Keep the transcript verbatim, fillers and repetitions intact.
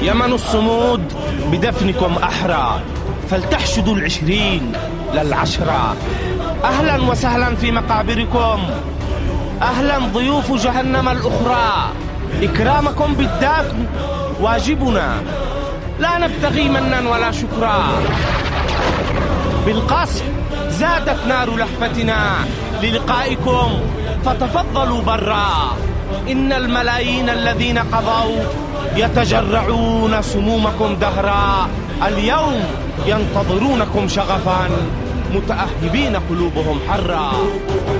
يمن الصمود بدفنكم أحرى، فلتحشدوا العشرين للعشرة. أهلا وسهلا في مقابركم، أهلا ضيوف جهنم الأخرى. إكرامكم بالدفن واجبنا، لا نبتغي منا ولا شكرا. بالقصف زادت نار لهفتنا للقائكم، فتفضلوا برا. إن الملايين الذين قضوا يتجرعون سمومكم دهرا، اليوم ينتظرونكم شغفا، متأهبين قلوبهم حرا.